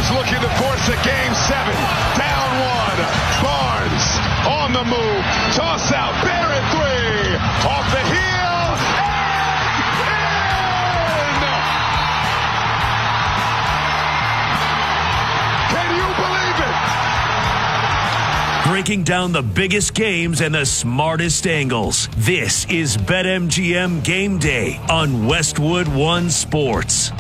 Cavs looking to force a game 7. Down 1. Barnes on the move. Toss out. Barrett 3. Off the heel. And in! Can you believe it? Breaking down the biggest games and the smartest angles. This is BetMGM Game Day on Westwood One Sports.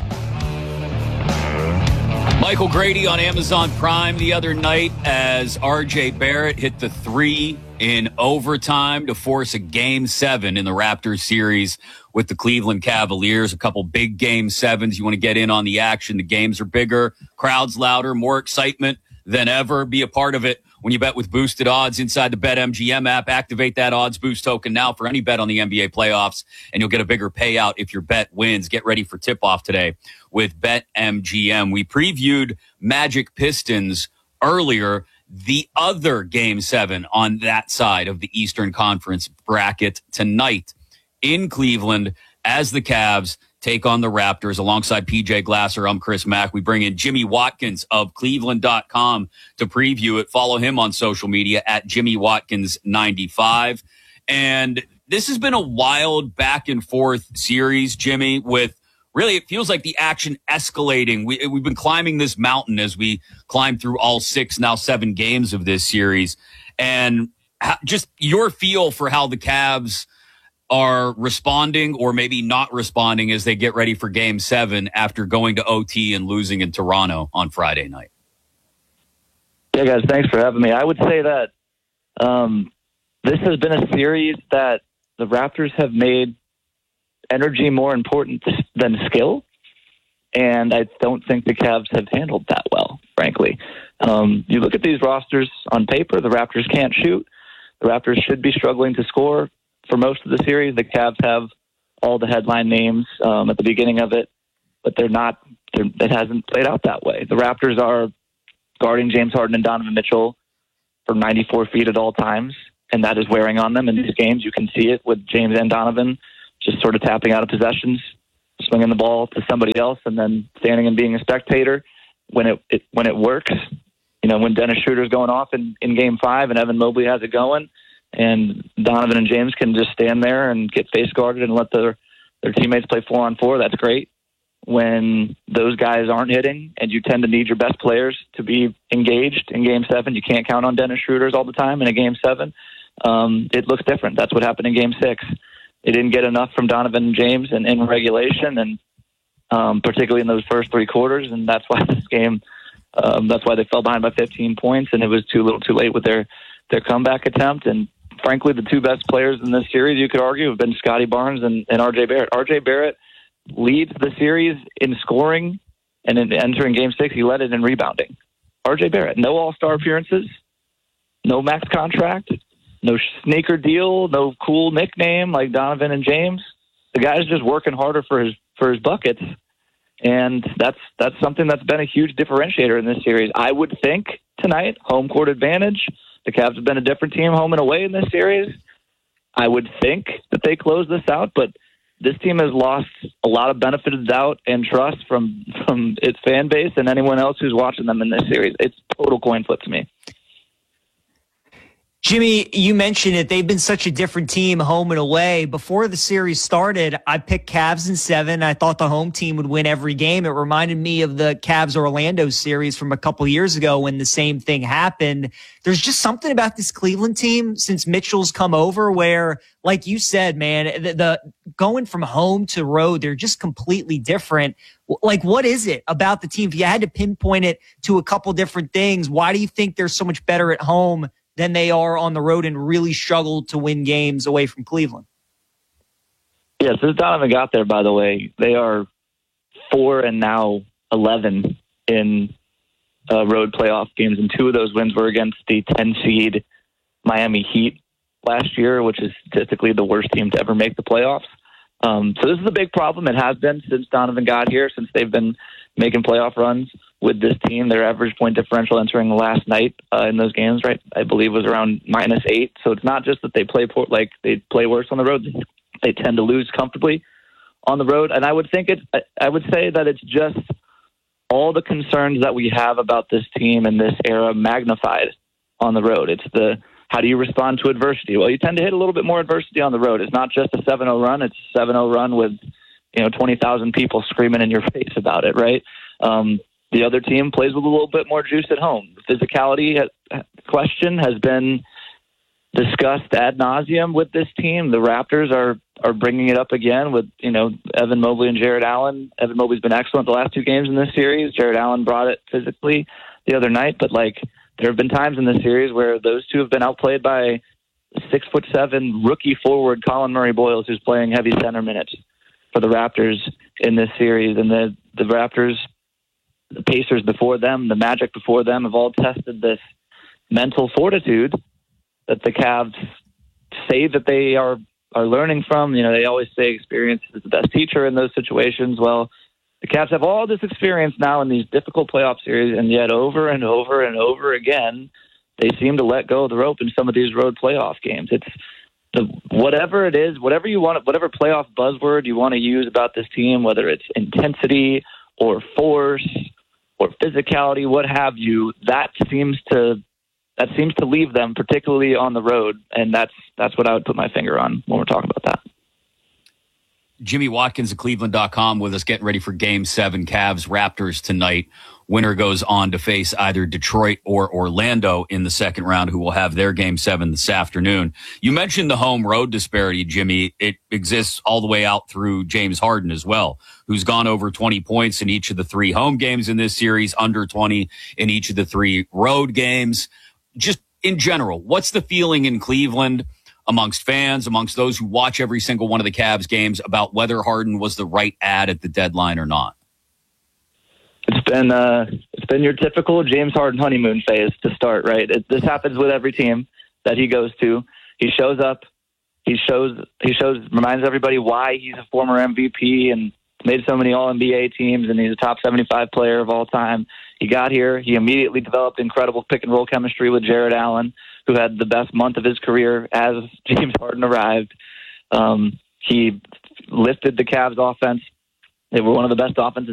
Michael Grady on Amazon Prime the other night as R.J. Barrett hit the 3 in overtime to force a Game 7 in the Raptors series with the Cleveland Cavaliers. A couple big Game 7s. You want to get in on the action. The games are bigger, crowds louder, more excitement than ever. Be a part of it when you bet with boosted odds inside the BetMGM app. Activate that odds boost token now for any bet on the NBA playoffs, and you'll get a bigger payout if your bet wins. Get ready for tip-off today with BetMGM. We previewed Magic Pistons earlier, the other Game 7 on that side of the Eastern Conference bracket tonight in Cleveland as the Cavs take on the Raptors. Alongside PJ Glasser, I'm Chris Mack. We bring in Jimmy Watkins of Cleveland.com to preview it. Follow him on social media at JimmyWatkins95. And this has been a wild back and forth series, Jimmy, with really, it feels like the action escalating. We've been climbing this mountain as we climb through all 6, now 7 games of this series. And just your feel for how the Cavs are responding or maybe not responding as they get ready for Game 7 after going to OT and losing in Toronto on Friday night. Yeah, guys, thanks for having me. I would say that this has been a series that the Raptors have made energy more important than skill, and I don't think the Cavs have handled that well, frankly. You look at these rosters on paper, the Raptors can't shoot. The Raptors should be struggling to score for most of the series. The Cavs have all the headline names at the beginning of it, but it hasn't played out that way. The Raptors are guarding James Harden and Donovan Mitchell for 94 feet at all times, and that is wearing on them in these games. You can see it with James and Donovan just sort of tapping out of possessions, swinging the ball to somebody else, and then standing and being a spectator when it works. You know, when Dennis Schroeder's going off in Game 5 and Evan Mobley has it going, and Donovan and James can just stand there and get face guarded and let their teammates play 4-on-4, that's great. When those guys aren't hitting and you tend to need your best players to be engaged in Game 7, you can't count on Dennis Schroeder's all the time in a Game 7. It looks different. That's what happened in Game 6. They didn't get enough from Donovan and James in regulation, and particularly in those first 3 quarters, and that's why this game, that's why they fell behind by 15 points, and it was too little too late with their comeback attempt. And frankly, the 2 best players in this series, you could argue, have been Scotty Barnes and R.J. Barrett. R.J. Barrett leads the series in scoring, and in entering Game 6, he led it in rebounding. R.J. Barrett, no All-Star appearances, no max contract, no sneaker deal, no cool nickname like Donovan and James. The guy's just working harder for his buckets, and that's something that's been a huge differentiator in this series. I would think tonight, home court advantage. The Cavs have been a different team home and away in this series. I would think that they close this out, but this team has lost a lot of benefit of doubt and trust from its fan base and anyone else who's watching them in this series. It's total coin flip to me. Jimmy, you mentioned it. They've been such a different team home and away. Before the series started, I picked Cavs in 7. I thought the home team would win every game. It reminded me of the Cavs-Orlando series from a couple years ago when the same thing happened. There's just something about this Cleveland team since Mitchell's come over where, like you said, man, the going from home to road, they're just completely different. Like, what is it about the team? If you had to pinpoint it to a couple different things, why do you think they're so much better at home than they are on the road and really struggled to win games away from Cleveland? Yeah, since Donovan got there, by the way, they are 4 and now 11 in road playoff games, and 2 of those wins were against the 10 seed Miami Heat last year, which is statistically the worst team to ever make the playoffs. So this is a big problem. It has been since Donovan got here, since they've been making playoff runs with this team. Their average point differential entering the last night in those games, right, I believe was around -8. So it's not just that they play they play worse on the road. They tend to lose comfortably on the road. And I would say that it's just all the concerns that we have about this team and this era magnified on the road. It's how do you respond to adversity? Well, you tend to hit a little bit more adversity on the road. It's not just a 7-0 run. It's a 7-0 run with 20,000 people screaming in your face about it, right? The other team plays with a little bit more juice at home. The physicality question has been discussed ad nauseum with this team. The Raptors are bringing it up again with, Evan Mobley and Jared Allen. Evan Mobley's been excellent the last two games in this series. Jared Allen brought it physically the other night, but there have been times in this series where those two have been outplayed by 6'7" rookie forward Colin Murray-Boyles, who's playing heavy center minutes for the Raptors in this series. And the Raptors, the Pacers before them, the Magic before them have all tested this mental fortitude that the Cavs say that they are learning from. They always say experience is the best teacher in those situations. Well, the Cavs have all this experience now in these difficult playoff series, and yet over and over and over again, they seem to let go of the rope in some of these road playoff games. It's whatever it is, whatever you want, whatever playoff buzzword you want to use about this team, whether it's intensity or force or physicality, what have you, that seems to leave them, particularly on the road, and that's what I would put my finger on when we're talking about that. Jimmy Watkins of Cleveland.com with us, getting ready for Game 7, Cavs-Raptors tonight. Winner goes on to face either Detroit or Orlando in the second round, who will have their Game 7 this afternoon. You mentioned the home-road disparity, Jimmy. It exists all the way out through James Harden as well, who's gone over 20 points in each of the 3 home games in this series, under 20 in each of the 3 road games. Just in general, what's the feeling in Cleveland amongst fans, amongst those who watch every single one of the Cavs games, about whether Harden was the right add at the deadline or not? It's been your typical James Harden honeymoon phase to start, right? This happens with every team that he goes to. He shows up. He reminds everybody why he's a former MVP and made so many All-NBA teams, and he's a top 75 player of all time. He got here. He immediately developed incredible pick-and-roll chemistry with Jared Allen, who had the best month of his career as James Harden arrived. He lifted the Cavs offense. They were one of the best offenses